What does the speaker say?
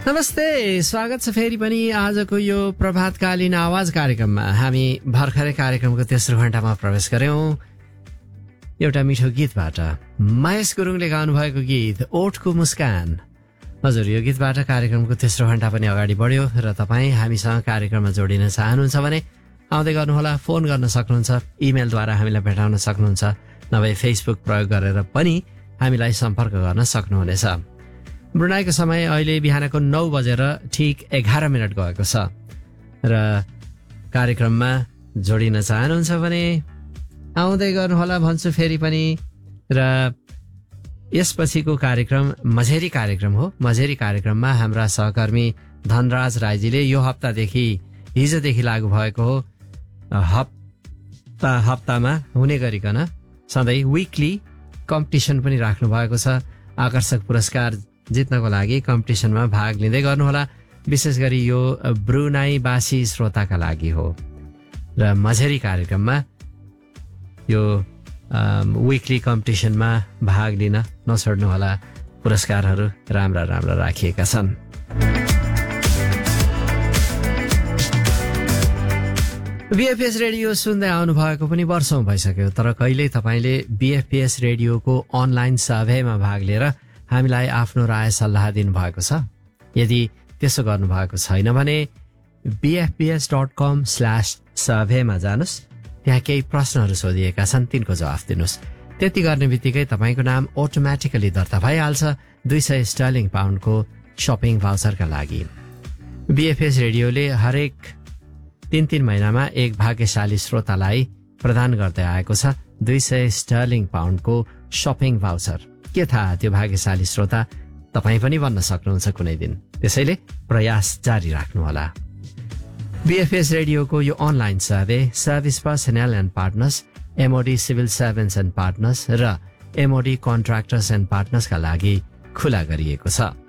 नमस्ते, स्वागत छ फेरि पनि आजको यो प्रभातकालीन आवाज कार्यक्रममा। हामी भर्खरै कार्यक्रमको तेस्रो घण्टामा प्रवेश गर्यौं एउटा मिठो गीतबाट। महेश गुरुङले गाउनु भएको गीत ओठको मुस्कान। हजुर, यो गीतबाट कार्यक्रमको तेस्रो घण्टा पनि अगाडि बढ्यो र तपाईँ हामीसँग कार्यक्रममा जोडिन चाहनुहुन्छ भने आउँदै गर्नुहोला। फोन गर्न सक्नुहुन्छ, इमेलद्वारा हामीलाई भेटाउन सक्नुहुन्छ, नभए फेसबुक प्रयोग गरेर पनि हामीलाई सम्पर्क गर्न सक्नुहुनेछ। ब्रुनाईको समय अहिले बिहानको 9 बजेर ठिक 11 मिनट गएको छ र कार्यक्रममा जोडिन चाहनुहुन्छ भने आउँदै गर्नुहोला भन्छु फेरि पनि। र यसपछिको कार्यक्रम मझेरी कार्यक्रम हो। मझेरी कार्यक्रममा हाम्रा सहकर्मी धनराज राईजीले यो हप्तादेखि हिजोदेखि लागू भएको हो हप्तामा हुने गरिकन सधैँ विकली कम्पिटिसन पनि राख्नु भएको छ। आकर्षक पुरस्कार जित्नको लागि कम्पिटिसनमा भाग लिँदै गर्नुहोला। विशेष गरी यो ब्रुनाईवासी श्रोताका लागि हो। र मझेरी कार्यक्रममा यो विकली कम्पिटिसनमा भाग लिन नछोड्नुहोला। पुरस्कारहरू राम्रा राम्रा राखिएका छन्। बीएफपीएस रेडियो सुन्दै आउनु भएको पनि वर्षौं भइसक्यो, तर कहिल्यै तपाईँले बीएफपीएस रेडियोको अनलाइन सर्वेमा भाग लिएर हामीलाई आफ्नो राय सल्लाह दिनुभएको छ? यदि त्यसो गर्नुभएको छैन भने bfps.com/survey मा जानुस्। त्यहाँ केही प्रश्नहरू सोधिएका छन्, तिनको जवाफ दिनुस्। त्यति गर्ने बित्तिकै तपाईँको नाम अटोमेटिकली दर्ता भइहाल्छ 200 स्टर्लिङ पाउन्डको शपिङ भाउचरका लागि। बीएफएस रेडियोले हरेक 3 महिनामा एक भाग्यशाली श्रोतालाई प्रदान गर्दै आएको छ 200 स्टर्लिङ पाउन्डको शपिङ भाउचर। के थाहा, त्यो भाग्यशाली श्रोता तपाईँ पनि बन्न सक्नुहुन्छ कुनै दिन। त्यसैले प्रयास जारी राख्नुहोला। बीएफएस रेडियोको यो online survey service personal and partners, MoD civil servants and partners र एमओडी कन्ट्र्याक्टर्स एन्ड पार्टनर्सका लागि खुला गरिएको छ।